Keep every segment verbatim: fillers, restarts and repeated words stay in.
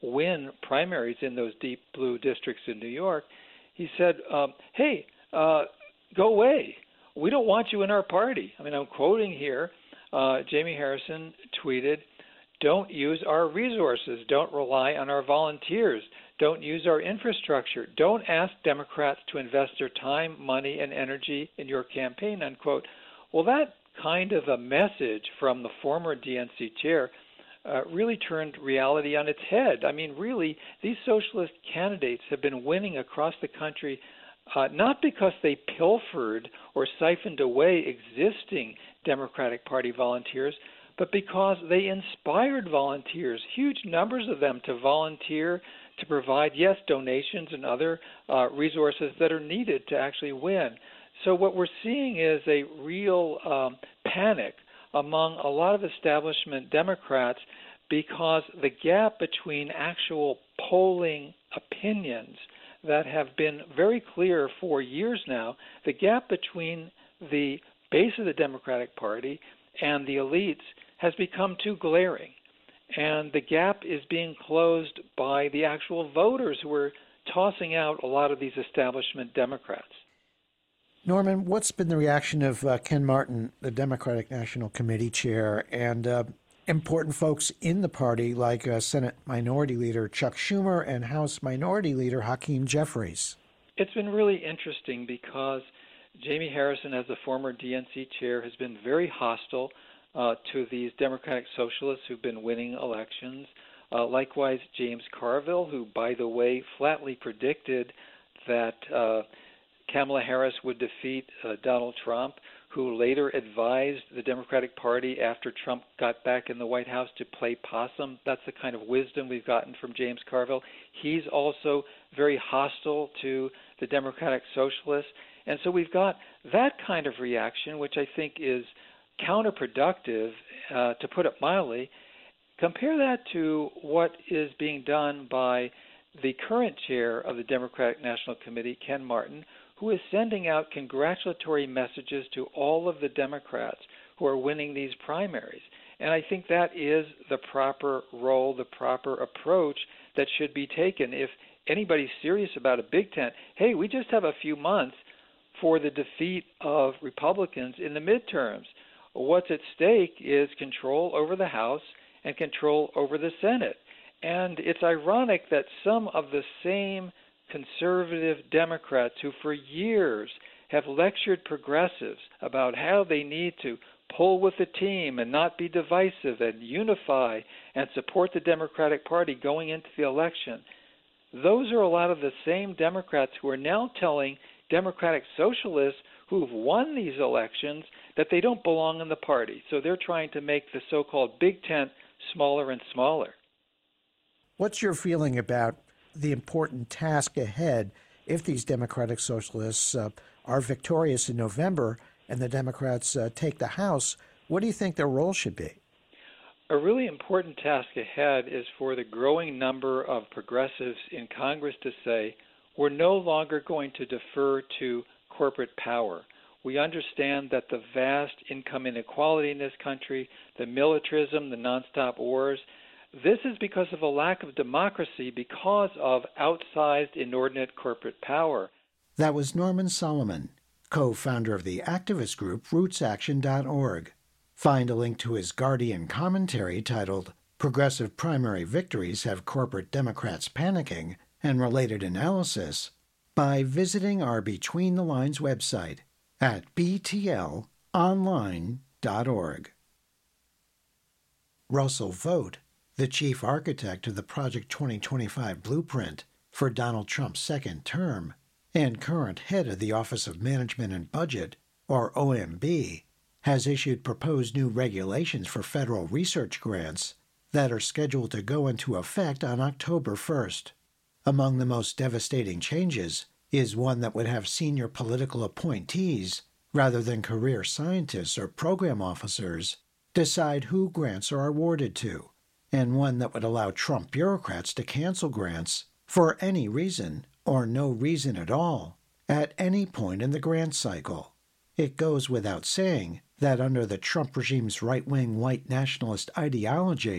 win primaries in those deep blue districts in New York, he said, um, hey, uh, go away. We don't want you in our party. I mean, I'm quoting here. Uh, Jamie Harrison tweeted, don't use our resources. Don't rely on our volunteers. Don't use our infrastructure. Don't ask Democrats to invest their time, money, and energy in your campaign, unquote. Well, that kind of a message from the former D N C chair uh, really turned reality on its head. I mean, really, these socialist candidates have been winning across the country uh, not because they pilfered or siphoned away existing Democratic Party volunteers, but because they inspired volunteers, huge numbers of them, to volunteer to provide, yes, donations and other uh, resources that are needed to actually win. So what we're seeing is a real um, panic among a lot of establishment Democrats because the gap between actual polling opinions that have been very clear for years now, the gap between the base of the Democratic Party and the elites has become too glaring. And the gap is being closed by the actual voters who are tossing out a lot of these establishment Democrats. Norman, what's been the reaction of uh, Ken Martin, the Democratic National Committee chair, and uh, important folks in the party like uh, Senate Minority Leader Chuck Schumer and House Minority Leader Hakeem Jeffries? It's been really interesting because Jamie Harrison, as the former D N C chair, has been very hostile uh, to these Democratic socialists who've been winning elections. Uh, likewise, James Carville, who, by the way, flatly predicted that uh, Kamala Harris would defeat uh, Donald Trump, who later advised the Democratic Party after Trump got back in the White House to play possum. That's the kind of wisdom we've gotten from James Carville. He's also very hostile to the Democratic Socialists. And so we've got that kind of reaction, which I think is counterproductive, uh, to put it mildly. Compare that to what is being done by the current chair of the Democratic National Committee, Ken Martin, who is sending out congratulatory messages to all of the Democrats who are winning these primaries. And I think that is the proper role, the proper approach that should be taken. If anybody's serious about a big tent, hey, we just have a few months for the defeat of Republicans in the midterms. What's at stake is control over the House and control over the Senate. And it's ironic that some of the same conservative Democrats who for years have lectured progressives about how they need to pull with the team and not be divisive and unify and support the Democratic Party going into the election, those are a lot of the same Democrats who are now telling Democratic socialists who've won these elections that they don't belong in the party. So they're trying to make the so-called big tent smaller and smaller. What's your feeling about the important task ahead if these Democratic Socialists uh, are victorious in November and the Democrats uh, take the House? What do you think their role should be? A really important task ahead is for the growing number of progressives in Congress to say, we're no longer going to defer to corporate power. We understand that the vast income inequality in this country, the militarism, the nonstop wars, this is because of a lack of democracy because of outsized, inordinate corporate power. That was Norman Solomon, co-founder of the activist group roots action dot org. Find a link to his Guardian commentary titled Progressive Primary Victories Have Corporate Democrats Panicking and Related Analysis by visiting our Between the Lines website at b t l online dot org. Russell Vought, the chief architect of the Project twenty twenty-five blueprint for Donald Trump's second term and current head of the Office of Management and Budget, or O M B, has issued proposed new regulations for federal research grants that are scheduled to go into effect on October first. Among the most devastating changes is one that would have senior political appointees, rather than career scientists or program officers, decide who grants are awarded to, and one that would allow Trump bureaucrats to cancel grants for any reason or no reason at all at any point in the grant cycle. It goes without saying that under the Trump regime's right-wing white nationalist ideology,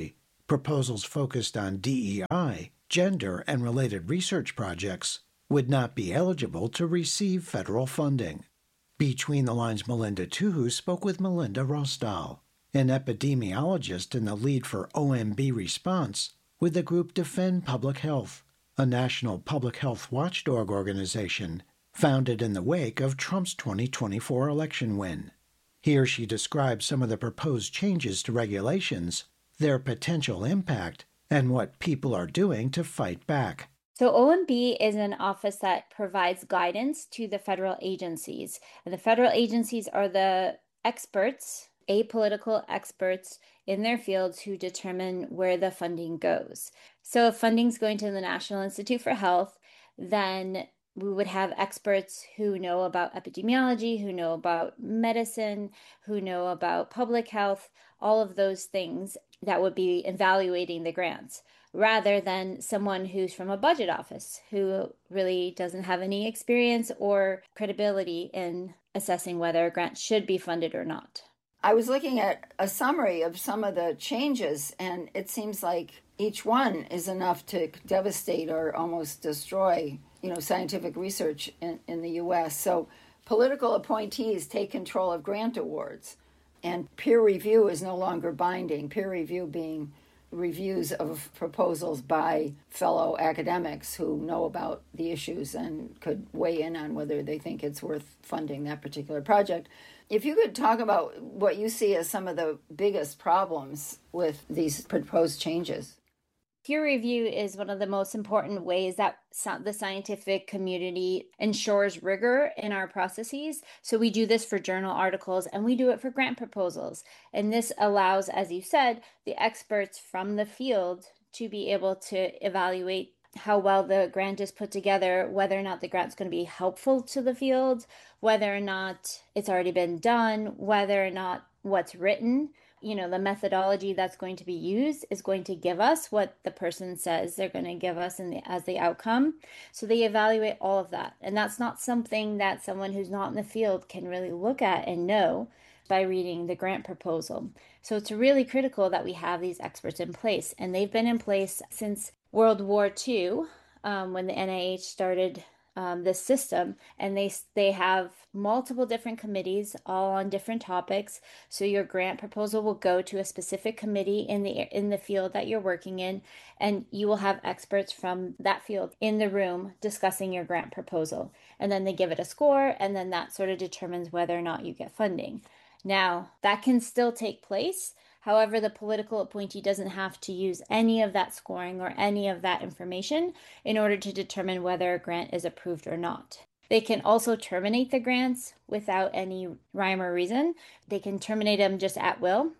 Proposals focused on D E I, gender, and related research projects would not be eligible to receive federal funding. Between the Lines Melinda Tuhu spoke with Melinda Rosdahl, an epidemiologist and the lead for O M B response with the group Defend Public Health, a national public health watchdog organization founded in the wake of Trump's twenty twenty-four election win. Here she describes some of the proposed changes to regulations, their potential impact, and what people are doing to fight back. So O M B is an office that provides guidance to the federal agencies. And the federal agencies are the experts, apolitical experts in their fields who determine where the funding goes. So if funding's going to the National Institute for Health, then we would have experts who know about epidemiology, who know about medicine, who know about public health, all of those things that would be evaluating the grants, rather than someone who's from a budget office who really doesn't have any experience or credibility in assessing whether a grant should be funded or not. I was looking at a summary of some of the changes, and it seems like each one is enough to devastate or almost destroy, you know, scientific research in, in the U S. So political appointees take control of grant awards, and peer review is no longer binding, peer review being reviews of proposals by fellow academics who know about the issues and could weigh in on whether they think it's worth funding that particular project. If you could talk about what you see as some of the biggest problems with these proposed changes. Peer review is one of the most important ways that the scientific community ensures rigor in our processes. So we do this for journal articles and we do it for grant proposals. And this allows, as you said, the experts from the field to be able to evaluate how well the grant is put together, whether or not the grant's going to be helpful to the field, whether or not it's already been done, whether or not what's written, you know, the methodology that's going to be used is going to give us what the person says they're going to give us in the, as the outcome. So they evaluate all of that. And that's not something that someone who's not in the field can really look at and know by reading the grant proposal. So it's really critical that we have these experts in place. And they've been in place since World War Two, um, when the N I H started Um, this system, and they they have multiple different committees all on different topics. So your grant proposal will go to a specific committee in the in the field that you're working in, and you will have experts from that field in the room discussing your grant proposal, and then they give it a score, and then that sort of determines whether or not you get funding. Now, that can still take place. However, the political appointee doesn't have to use any of that scoring or any of that information in order to determine whether a grant is approved or not. They can also terminate the grants without any rhyme or reason. They can terminate them just at will.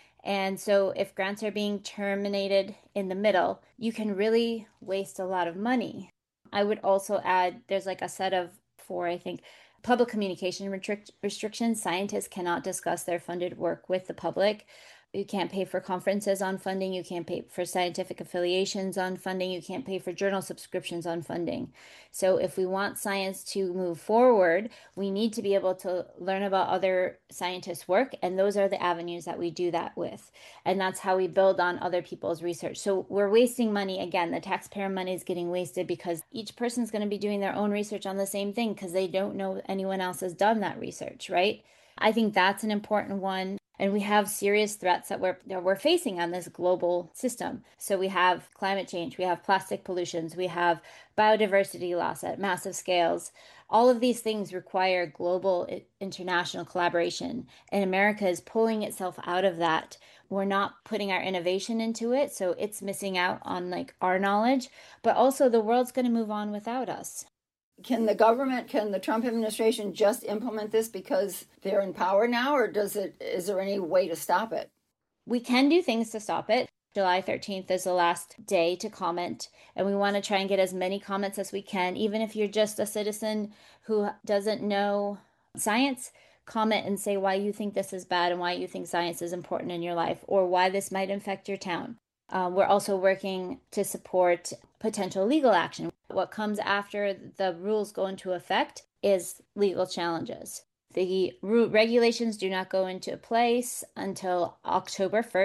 And so if grants are being terminated in the middle, you can really waste a lot of money. I would also add, there's like a set of four, I think, public communication restric- restrictions. Scientists cannot discuss their funded work with the public. You can't pay for conferences on funding. You can't pay for scientific affiliations on funding. You can't pay for journal subscriptions on funding. So if we want science to move forward, we need to be able to learn about other scientists' work. And those are the avenues that we do that with. And that's how we build on other people's research. So we're wasting money. Again, the taxpayer money is getting wasted because each person's going to be doing their own research on the same thing because they don't know anyone else has done that research, right? I think that's an important one. And we have serious threats that we're, that we're facing on this global system. So we have climate change, we have plastic pollutions, we have biodiversity loss at massive scales. All of these things require global international collaboration. And America is pulling itself out of that. We're not putting our innovation into it, so it's missing out on like our knowledge. But also the world's going to move on without us. Can the government, can the Trump administration just implement this because they're in power now, or does it? Is there any way to stop it? We can do things to stop it. July thirteenth is the last day to comment, and we want to try and get as many comments as we can. Even if you're just a citizen who doesn't know science, comment and say why you think this is bad and why you think science is important in your life, or why this might affect your town. Um, we're also working to support potential legal action. What comes after the rules go into effect is legal challenges. The regulations do not go into place until October first.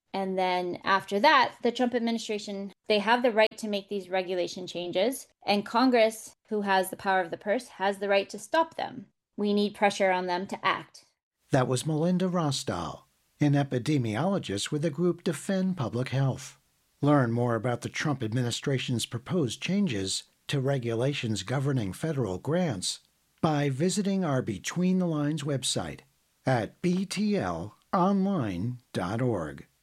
And then after that, the Trump administration, they have the right to make these regulation changes. And Congress, who has the power of the purse, has the right to stop them. We need pressure on them to act. That was Melinda Rosdahl, an epidemiologist with the group Defend Public Health. Learn more about the Trump administration's proposed changes to regulations governing federal grants by visiting our Between the Lines website at b t l online dot org.